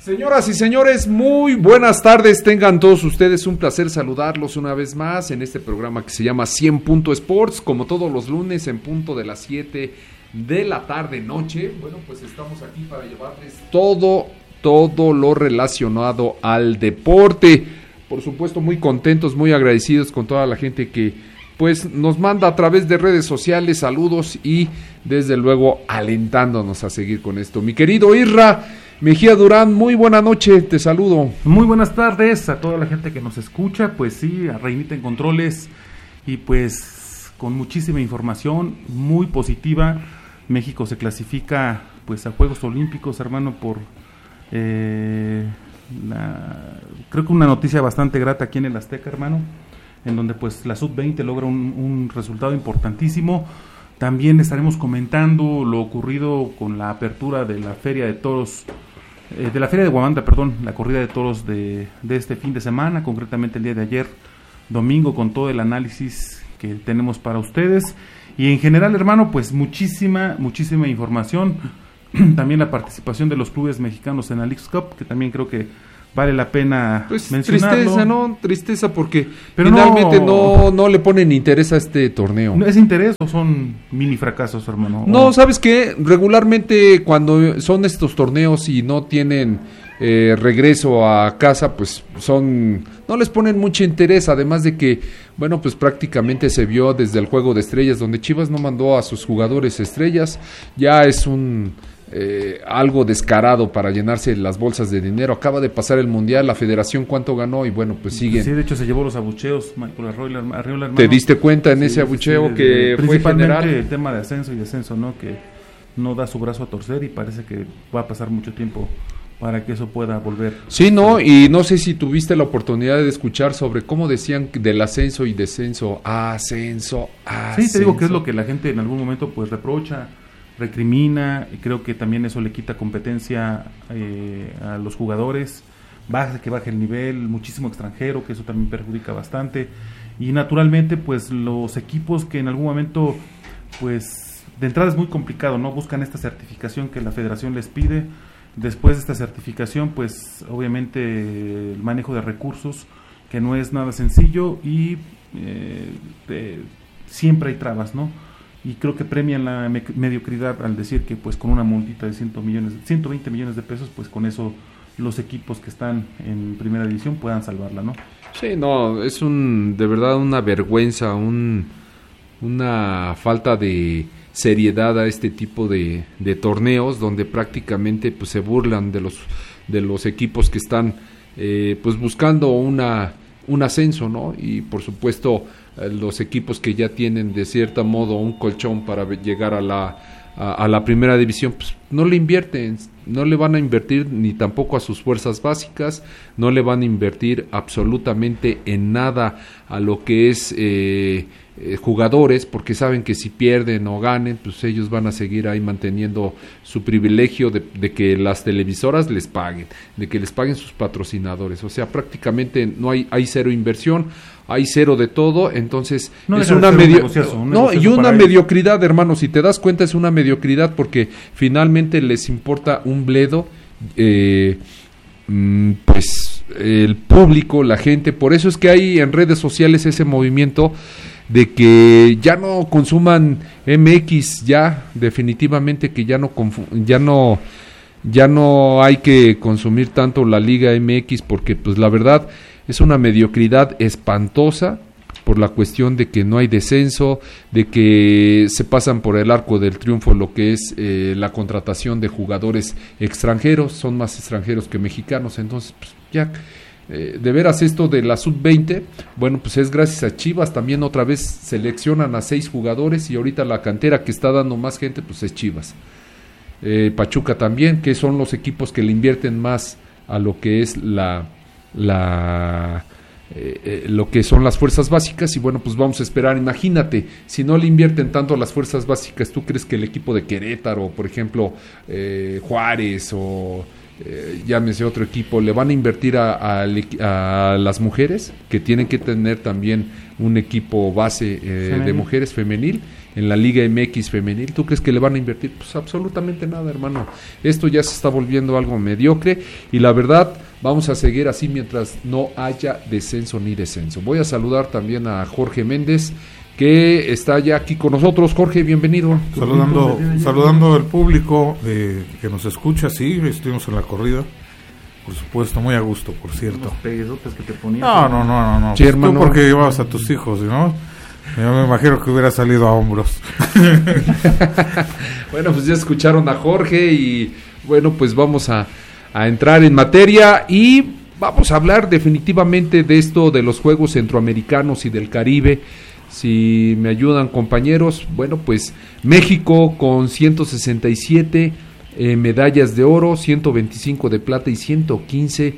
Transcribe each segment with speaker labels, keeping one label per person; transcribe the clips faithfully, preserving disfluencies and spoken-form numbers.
Speaker 1: Señoras y señores, muy buenas tardes, tengan todos ustedes, un placer saludarlos una vez más en este programa que se llama cien punto Sports, como todos los lunes en punto de las siete de la tarde noche. Bueno, pues estamos aquí para llevarles todo, todo lo relacionado al deporte. Por supuesto, muy contentos, muy agradecidos con toda la gente que pues nos manda a través de redes sociales saludos y desde luego alentándonos a seguir con esto. Mi querido Irra Mejía Durán, muy buena noche, te saludo.
Speaker 2: Muy buenas tardes a toda la gente que nos escucha, pues sí, a Reinita en Controles y pues con muchísima información muy positiva. México se clasifica pues a Juegos Olímpicos, hermano, por eh, la, creo que una noticia bastante grata aquí en el Azteca, hermano, en donde pues la sub veinte logra un, un resultado importantísimo. También estaremos comentando lo ocurrido con la apertura de la Feria de Toros, eh, de la Feria de Guamanta, perdón, la corrida de toros de, de este fin de semana, concretamente el día de ayer, domingo, con todo el análisis que tenemos para ustedes. Y en general, hermano, pues muchísima, muchísima información. También la participación de los clubes mexicanos en la Leagues Cup, que también creo que vale la pena
Speaker 1: pues
Speaker 2: mencionarlo.
Speaker 1: Tristeza, ¿no? Tristeza porque Pero finalmente no, no, no le ponen interés a este torneo.
Speaker 2: ¿No es interés o son mini fracasos, hermano?
Speaker 1: No, ¿sabes qué? Regularmente cuando son estos torneos y no tienen eh, regreso a casa, pues son no les ponen mucho interés, además de que, bueno, pues prácticamente se vio desde el Juego de Estrellas, donde Chivas no mandó a sus jugadores estrellas, ya es un... Eh, algo descarado para llenarse las bolsas de dinero. Acaba de pasar el mundial, la federación cuánto ganó y bueno, pues siguen.
Speaker 2: Sí, de hecho se llevó los abucheos Michael Arreola, Arreola, hermano.
Speaker 1: ¿Te diste cuenta en
Speaker 2: sí,
Speaker 1: ese abucheo
Speaker 2: sí,
Speaker 1: que
Speaker 2: de, de,
Speaker 1: fue general?
Speaker 2: Principalmente el tema de ascenso y descenso, ¿no? Que no da su brazo a torcer y parece que va a pasar mucho tiempo para que eso pueda volver.
Speaker 1: Sí, no, y no sé si tuviste la oportunidad de escuchar sobre cómo decían del ascenso y descenso, ascenso, ascenso.
Speaker 2: Sí, te digo que es lo que la gente en algún momento pues reprocha, recrimina, y creo que también eso le quita competencia eh, a los jugadores, baja que baje el nivel, muchísimo extranjero, que eso también perjudica bastante, y naturalmente pues los equipos que en algún momento pues de entrada es muy complicado, ¿no? Buscan esta certificación que la federación les pide, después de esta certificación pues obviamente el manejo de recursos que no es nada sencillo y eh, eh, siempre hay trabas, ¿no? Y creo que premian la me- mediocridad al decir que pues con una multita de cien millones, ciento veinte millones de pesos, pues con eso los equipos que están en primera división puedan salvarla, ¿no?
Speaker 1: Sí, no, es un de verdad una vergüenza, un una falta de seriedad a este tipo de, de torneos donde prácticamente pues se burlan de los de los equipos que están eh, pues buscando una un ascenso, ¿no? Y por supuesto los equipos que ya tienen de cierta modo un colchón para llegar a la a, a la primera división, pues no le invierten, no le van a invertir ni tampoco a sus fuerzas básicas, no le van a invertir absolutamente en nada a lo que es eh, eh, jugadores, porque saben que si pierden o ganen, pues ellos van a seguir ahí manteniendo su privilegio de, de que las televisoras les paguen, de que les paguen sus patrocinadores, o sea, prácticamente no hay, hay cero inversión, hay cero de todo, entonces
Speaker 2: no
Speaker 1: es una medio
Speaker 2: un un
Speaker 1: no y una mediocridad, hermano, si te das cuenta es una mediocridad porque finalmente les importa un bledo eh, pues el público, la gente, por eso es que hay en redes sociales ese movimiento de que ya no consuman M X, ya definitivamente que ya no confu- ya no ya no hay que consumir tanto la Liga M X porque pues la verdad es una mediocridad espantosa por la cuestión de que no hay descenso, de que se pasan por el arco del triunfo lo que es eh, la contratación de jugadores extranjeros, son más extranjeros que mexicanos, entonces pues, ya eh, de veras esto de la sub veinte, bueno pues es gracias a Chivas, también otra vez seleccionan a seis jugadores y ahorita la cantera que está dando más gente pues es Chivas, eh, Pachuca también, que son los equipos que le invierten más a lo que es la la eh, eh, lo que son las fuerzas básicas y bueno pues vamos a esperar, imagínate si no le invierten tanto a las fuerzas básicas, ¿tú crees que el equipo de Querétaro, por ejemplo eh, Juárez o eh, llámese otro equipo, le van a invertir a, a, a las mujeres, que tienen que tener también un equipo base eh, de mujeres femenil en la Liga M X femenil. ¿Tú crees que le van a invertir? Pues absolutamente nada, hermano. Esto ya se está volviendo algo mediocre y la verdad vamos a seguir así mientras no haya descenso ni descenso. Voy a saludar también a Jorge Méndez, que está ya aquí con nosotros. Jorge, bienvenido.
Speaker 3: Saludando, saludando al público eh, que nos escucha, sí, estuvimos en la corrida. Por supuesto, muy a gusto, por cierto.
Speaker 2: Que te ponías,
Speaker 3: no, no, no, no, no.
Speaker 1: Sí,
Speaker 3: pues
Speaker 1: hermano.
Speaker 3: Tú porque llevabas a tus hijos, ¿no? Yo me imagino que hubiera salido a hombros.
Speaker 1: Bueno, pues ya escucharon a Jorge y bueno, pues vamos a, a entrar en materia y vamos a hablar definitivamente de esto de los Juegos Centroamericanos y del Caribe. Si me ayudan, compañeros, bueno, pues México con ciento sesenta y siete eh, medallas de oro, ciento veinticinco de plata y ciento quince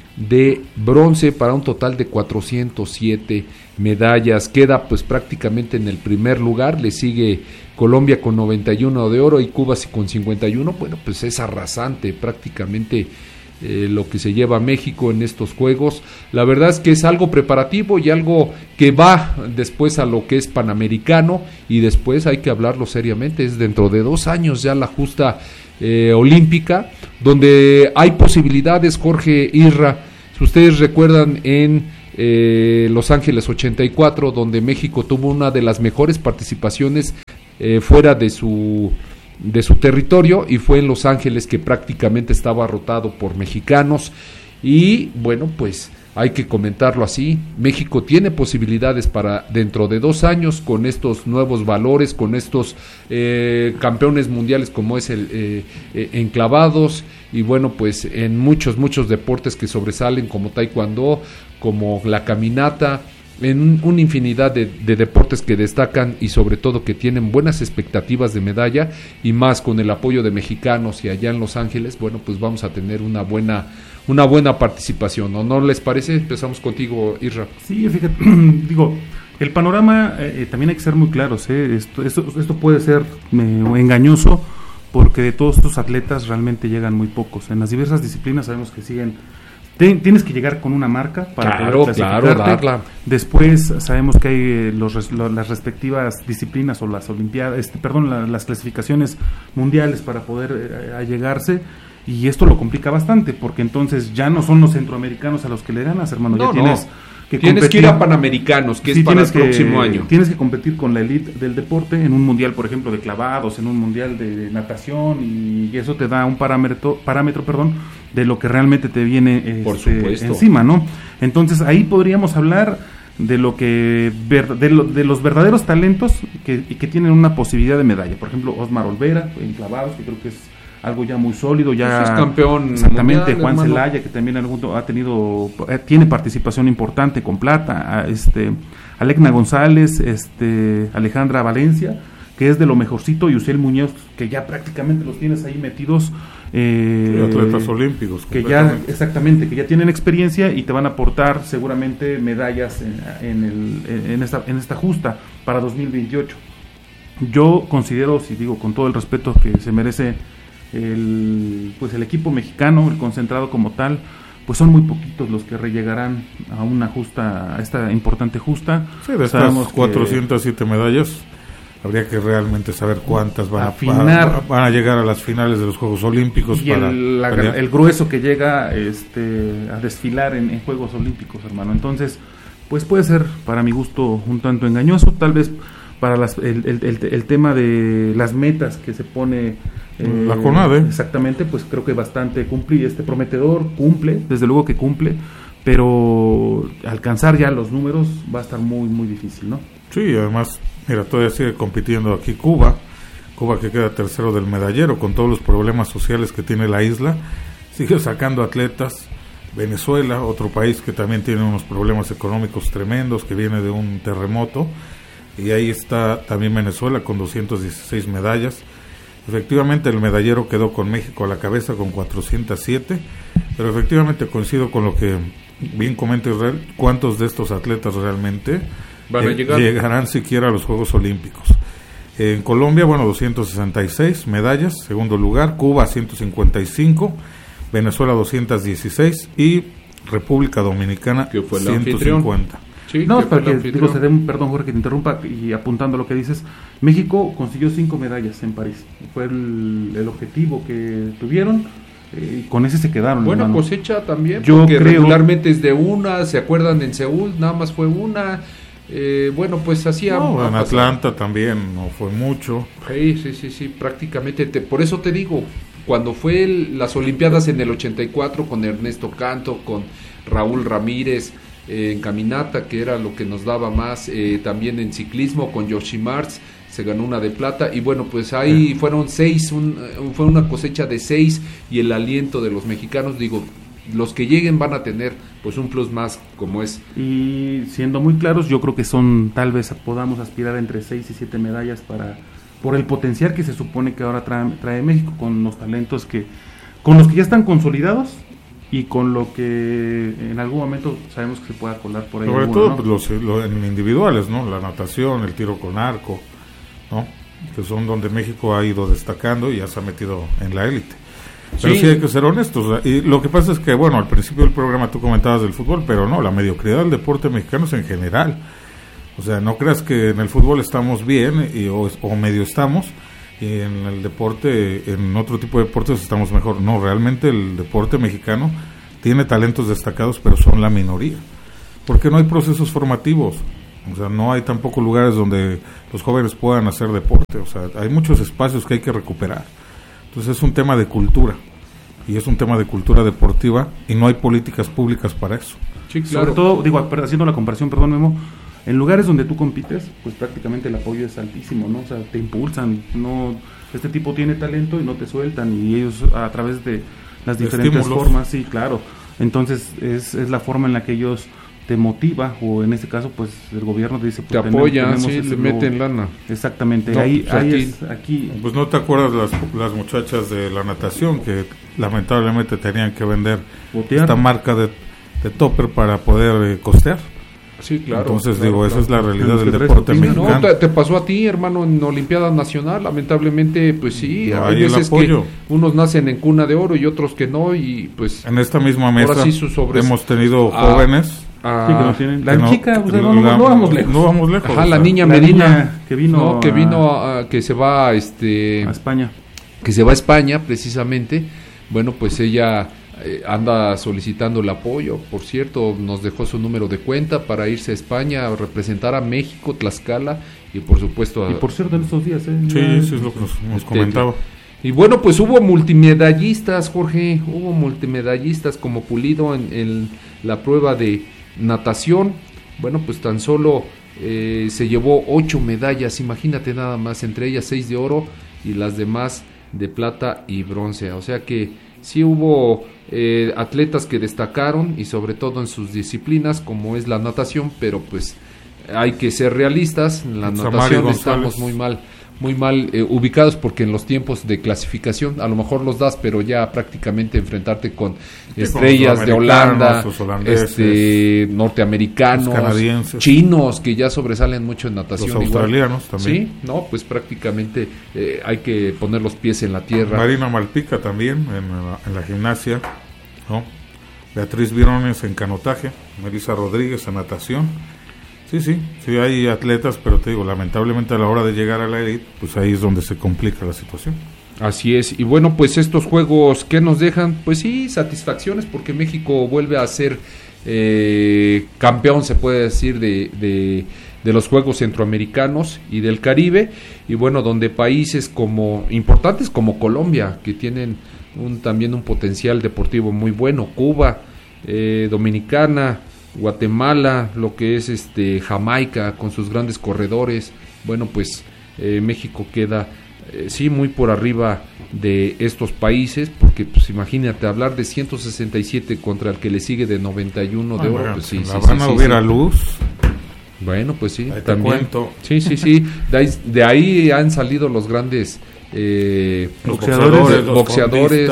Speaker 1: de bronce para un total de cuatrocientos siete medallas. Queda pues prácticamente en el primer lugar, le sigue Colombia con noventa y uno de oro y Cuba con cincuenta y uno. Bueno, pues es arrasante prácticamente eh, lo que se lleva México en estos juegos. La verdad es que es algo preparativo y algo que va después a lo que es Panamericano y después hay que hablarlo seriamente, es dentro de dos años ya la justa Eh, olímpica, donde hay posibilidades. Jorge, Irra, si ustedes recuerdan en eh, Los Ángeles ochenta y cuatro, donde México tuvo una de las mejores participaciones eh, fuera de su de su territorio, y fue en Los Ángeles que prácticamente estaba rotado por mexicanos. Y bueno, pues hay que comentarlo así, México tiene posibilidades para dentro de dos años con estos nuevos valores, con estos eh, campeones mundiales como es el eh, eh, enclavados, y bueno, pues en muchos, muchos deportes que sobresalen como taekwondo, como la caminata, en un, una infinidad de, de deportes que destacan y sobre todo que tienen buenas expectativas de medalla, y más con el apoyo de mexicanos y allá en Los Ángeles, bueno, pues vamos a tener una buena una buena participación, ¿no? ¿No les parece? Empezamos contigo, Isra.
Speaker 2: Sí, fíjate, digo, el panorama eh, también hay que ser muy claros, ¿eh? Esto, esto, esto puede ser eh, engañoso, porque de todos estos atletas realmente llegan muy pocos. En las diversas disciplinas sabemos que siguen, te, tienes que llegar con una marca para
Speaker 1: claro,
Speaker 2: poder clasificarte.
Speaker 1: Claro, darla. Después
Speaker 2: sabemos que hay eh, los, los, las respectivas disciplinas o las olimpiadas, este, perdón, la, las clasificaciones mundiales para poder eh, allegarse. Y esto lo complica bastante, porque entonces ya no son los centroamericanos a los que le ganas, hermano.
Speaker 1: No,
Speaker 2: ya tienes
Speaker 1: no.
Speaker 2: que
Speaker 1: tienes
Speaker 2: competir,
Speaker 1: que ir a Panamericanos, que
Speaker 2: sí,
Speaker 1: es para el
Speaker 2: que,
Speaker 1: próximo año.
Speaker 2: Tienes que competir con la elite del deporte en un mundial, por ejemplo, de clavados, en un mundial de natación, y eso te da un parámetro, parámetro perdón, de lo que realmente te viene
Speaker 1: por
Speaker 2: este,
Speaker 1: supuesto.
Speaker 2: encima, ¿no? Entonces ahí podríamos hablar de lo que de, lo, de los verdaderos talentos que, que tienen una posibilidad de medalla. Por ejemplo, Osmar Olvera en clavados, que creo que es algo ya muy sólido, ya
Speaker 1: pues es campeón
Speaker 2: exactamente,
Speaker 1: mundial,
Speaker 2: Juan
Speaker 1: hermano.
Speaker 2: Celaya, que también ha tenido tiene participación importante con plata, este Alecna González, este Alejandra Valencia, que es de lo mejorcito, y Uciel Muñoz, que ya prácticamente los tienes ahí metidos, eh,
Speaker 3: atletas olímpicos
Speaker 2: que ya exactamente, que ya tienen experiencia y te van a aportar seguramente medallas en, en, el, en esta en esta justa para dos mil veintiocho. Yo considero, si digo con todo el respeto que se merece el pues el equipo mexicano, el concentrado como tal, pues son muy poquitos los que llegarán a una justa, a esta importante justa.
Speaker 3: Sí, de estas cuatrocientas siete medallas, habría que realmente saber cuántas van
Speaker 2: afinar,
Speaker 3: a, van a llegar a las finales de los Juegos Olímpicos.
Speaker 2: Y para el, la, el grueso que llega este, a desfilar en, en Juegos Olímpicos, hermano. Entonces, pues puede ser, para mi gusto, un tanto engañoso, tal vez para las, el, el, el, el tema de las metas que se pone
Speaker 3: eh, la CONADE.
Speaker 2: Exactamente, pues creo que bastante cumple, este prometedor cumple, desde luego que cumple, pero alcanzar ya los números va a estar muy, muy difícil, ¿no?
Speaker 3: Sí, además, mira, todavía sigue compitiendo aquí Cuba, Cuba que queda tercero del medallero con todos los problemas sociales que tiene la isla, sigue sacando atletas. Venezuela, otro país que también tiene unos problemas económicos tremendos, que viene de un terremoto, y ahí está también Venezuela con doscientas dieciséis medallas. Efectivamente el medallero quedó con México a la cabeza con cuatrocientas siete, pero efectivamente coincido con lo que bien comenta Israel, cuántos de estos atletas realmente
Speaker 1: van a
Speaker 3: eh,
Speaker 1: llegar?
Speaker 3: llegarán siquiera a los Juegos Olímpicos. En Colombia, bueno, doscientas sesenta y seis medallas, segundo lugar, Cuba ciento cincuenta y cinco, Venezuela doscientos dieciséis y República Dominicana
Speaker 1: que fue
Speaker 3: ciento cincuenta.
Speaker 2: Sí, no, para que, digo, se den, perdón Jorge que te interrumpa, y apuntando a lo que dices, México consiguió cinco medallas en París, fue el, el objetivo que tuvieron, eh, y con ese se quedaron.
Speaker 1: Buena
Speaker 2: hermano.
Speaker 1: cosecha también,
Speaker 2: yo
Speaker 1: porque
Speaker 2: creo,
Speaker 1: regularmente es de una, se acuerdan en Seúl, nada más fue una, eh, bueno, pues hacía...
Speaker 3: No, en Atlanta también no fue mucho.
Speaker 1: Sí, sí, sí, sí, prácticamente, te, por eso te digo, cuando fue el, las Olimpiadas en el ochenta y cuatro con Ernesto Canto, con Raúl Ramírez, Eh, en caminata, que era lo que nos daba más, eh, también en ciclismo con Yoshi Marx se ganó una de plata, y bueno, pues ahí sí. fueron seis, un, fue una cosecha de seis, y el aliento de los mexicanos, digo, los que lleguen van a tener pues un plus más, como es.
Speaker 2: Y siendo muy claros, yo creo que son, tal vez podamos aspirar entre seis y siete medallas para, por el potencial que se supone que ahora trae, trae México, con los talentos que, con los que ya están consolidados, y con lo que en algún momento sabemos que se pueda colar por ahí.
Speaker 3: Sobre
Speaker 2: alguno,
Speaker 3: todo
Speaker 2: ¿no?
Speaker 3: pues, los, los en individuales, ¿no? La natación, el tiro con arco, ¿no? Que son donde México ha ido destacando y ya se ha metido en la élite. Pero sí. sí hay que ser honestos. Y lo que pasa es que, bueno, al principio del programa tú comentabas del fútbol, pero no, la mediocridad del deporte mexicano es en general. O sea, no creas que en el fútbol estamos bien y, o, o medio estamos, y en el deporte, en otro tipo de deportes estamos mejor. No, realmente el deporte mexicano tiene talentos destacados, pero son la minoría, porque no hay procesos formativos, o sea, no hay tampoco lugares donde los jóvenes puedan hacer deporte, o sea, hay muchos espacios que hay que recuperar. Entonces es un tema de cultura, y es un tema de cultura deportiva, y no hay políticas públicas para eso.
Speaker 2: Sí, claro. Sobre todo, digo, haciendo la comparación, perdón Memo, en lugares donde tú compites, pues prácticamente el apoyo es altísimo, ¿no? O sea, te impulsan, no, este tipo tiene talento y no te sueltan, y ellos a través de las diferentes Estímulos. formas, sí, claro. Entonces es, es la forma en la que ellos te motiva, o en este caso, pues el gobierno te dice, pues,
Speaker 1: te apoya, sí, le meten lana.
Speaker 2: Exactamente,
Speaker 1: no,
Speaker 2: ahí,
Speaker 1: pues
Speaker 2: ahí
Speaker 1: aquí,
Speaker 2: es, aquí.
Speaker 3: Pues no te acuerdas las, las muchachas de la natación que lamentablemente tenían que vender Botear. esta marca de, de topper para poder eh, costear.
Speaker 1: Sí, claro.
Speaker 3: Entonces,
Speaker 1: claro,
Speaker 3: digo,
Speaker 1: claro.
Speaker 3: esa es la realidad del deporte mexicano.
Speaker 1: No, te, te pasó a ti, hermano, en Olimpiada Nacional, lamentablemente, pues sí, no, hay veces que unos nacen en cuna de oro y otros que no, y pues...
Speaker 3: En esta misma mesa sí hemos tenido
Speaker 1: ah,
Speaker 3: jóvenes...
Speaker 2: Ah, sí, que no tienen. La
Speaker 3: no,
Speaker 2: chica, o sea,
Speaker 3: no,
Speaker 2: no,
Speaker 3: la,
Speaker 2: no vamos lejos.
Speaker 3: No vamos lejos.
Speaker 1: Ajá,
Speaker 3: o
Speaker 1: la
Speaker 3: sea,
Speaker 1: niña
Speaker 2: la
Speaker 1: Medina,
Speaker 2: niña que vino,
Speaker 1: no, que
Speaker 2: a,
Speaker 1: vino, a, que se va, este...
Speaker 2: a España.
Speaker 1: Que se va a España, precisamente. Bueno, pues ella... Eh, anda solicitando el apoyo, por cierto, nos dejó su número de cuenta para irse a España a representar a México, Tlaxcala, y por supuesto a,
Speaker 2: y por cierto en estos días, ¿eh?
Speaker 3: Sí, eso es lo que nos, nos comentaba.
Speaker 1: Y bueno, pues hubo multimedallistas, Jorge, hubo multimedallistas como Pulido en, en la prueba de natación. Bueno, pues tan solo eh, se llevó ocho medallas, imagínate nada más, entre ellas seis de oro y las demás de plata y bronce, o sea que sí hubo eh, atletas que destacaron, y sobre todo en sus disciplinas como es la natación, pero pues hay que ser realistas, en la natación estamos muy mal muy mal eh, ubicados, porque en los tiempos de clasificación a lo mejor los das, pero ya prácticamente enfrentarte con sí, estrellas con de Holanda, este, norteamericanos,
Speaker 3: canadienses,
Speaker 1: chinos que ya sobresalen mucho en natación,
Speaker 3: los australianos igual. También.
Speaker 1: Sí, no, pues prácticamente eh, hay que poner los pies en la tierra.
Speaker 3: Marina Malpica también en la, en la gimnasia, ¿no? Beatriz Virones en canotaje, Melissa Rodríguez en natación. Sí, sí, sí hay atletas, pero te digo, lamentablemente a la hora de llegar a la élite, pues ahí es donde se complica la situación.
Speaker 1: Así es, y bueno, pues estos juegos, ¿qué nos dejan? Pues sí, satisfacciones, porque México vuelve a ser eh, campeón, se puede decir, de, de, de los Juegos Centroamericanos y del Caribe, y bueno, donde países como importantes como Colombia, que tienen un, también un potencial deportivo muy bueno, Cuba, eh, Dominicana, Guatemala, lo que es este Jamaica con sus grandes corredores, bueno, pues eh, México queda eh, sí muy por arriba de estos países, porque pues imagínate hablar de ciento sesenta y siete contra el que le sigue de noventa y uno de
Speaker 3: ah,
Speaker 1: oro,
Speaker 3: bueno,
Speaker 1: pues sí,
Speaker 3: en
Speaker 1: sí,
Speaker 3: La Habana
Speaker 1: sí, sí,
Speaker 3: hubiera
Speaker 1: sí.
Speaker 3: luz.
Speaker 1: Bueno, pues sí,
Speaker 3: ahí
Speaker 1: también.
Speaker 3: te cuento.
Speaker 1: Sí, sí, sí, de ahí, de ahí han salido los grandes eh,
Speaker 3: los boxeadores, los
Speaker 1: boxeadores,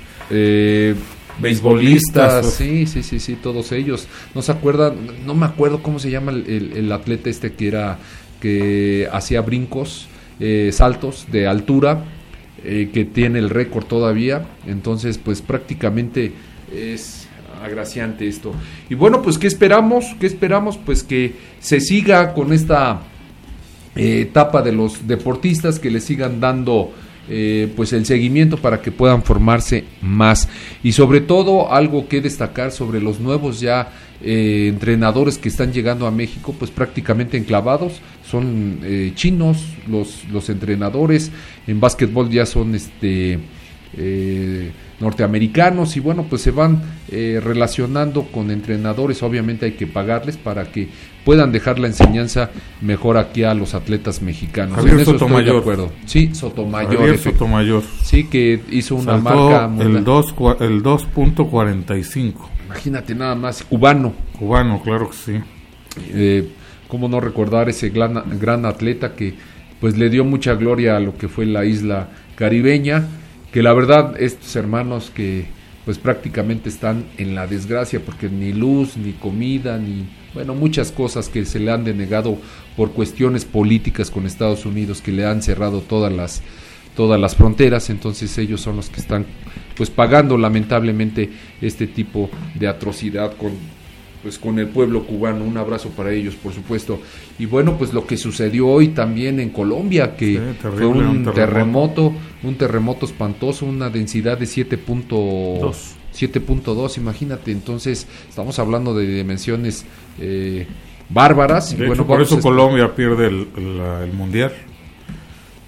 Speaker 1: eh, beisbolistas,
Speaker 3: Beisbolistas,
Speaker 1: sí, sí, sí, sí, todos ellos. No se acuerdan, no me acuerdo cómo se llama el, el, el atleta este que era, que hacía brincos, eh, saltos de altura, eh, que tiene el récord todavía. Entonces, pues prácticamente es agraciante esto. Y bueno, pues ¿qué esperamos? ¿Qué esperamos? Pues que se siga con esta eh, etapa de los deportistas, que le sigan dando eh, pues el seguimiento para que puedan formarse más. Y sobre todo, algo que destacar sobre los nuevos ya eh, entrenadores que están llegando a México, pues prácticamente enclavados, son eh, chinos los, los entrenadores. En básquetbol ya son este eh, norteamericanos, y bueno, pues se van eh, relacionando con entrenadores. Obviamente hay que pagarles para que puedan dejar la enseñanza mejor aquí a los atletas mexicanos.
Speaker 3: Javier
Speaker 1: en eso
Speaker 3: Sotomayor.
Speaker 1: estoy de acuerdo. Sí, Sotomayor.
Speaker 3: Javier
Speaker 1: efect-
Speaker 3: Sotomayor.
Speaker 1: Sí, que hizo una
Speaker 3: Saltó
Speaker 1: marca muy
Speaker 3: el
Speaker 1: buena.
Speaker 3: dos cua- el dos punto cuarenta y cinco.
Speaker 1: Imagínate nada más, cubano.
Speaker 3: Cubano, claro que sí.
Speaker 1: Eh, cómo no recordar ese gran, gran atleta que pues le dio mucha gloria a lo que fue la isla caribeña, que la verdad estos hermanos que pues prácticamente están en la desgracia, porque ni luz, ni comida, ni bueno, muchas cosas que se le han denegado por cuestiones políticas con Estados Unidos, que le han cerrado todas las todas las fronteras. Entonces ellos son los que están pues pagando lamentablemente este tipo de atrocidad con pues con el pueblo cubano. Un abrazo para ellos, por supuesto. Y bueno, pues lo que sucedió hoy también en Colombia, que
Speaker 3: Sí, terrible,
Speaker 1: fue un,
Speaker 3: un terremoto.
Speaker 1: terremoto, un terremoto espantoso, una densidad de siete punto dos, imagínate. Entonces estamos hablando de dimensiones eh, bárbaras. Y
Speaker 3: De
Speaker 1: bueno,
Speaker 3: hecho, por
Speaker 1: vamos
Speaker 3: eso
Speaker 1: a-
Speaker 3: Colombia pierde el, el- la- el mundial.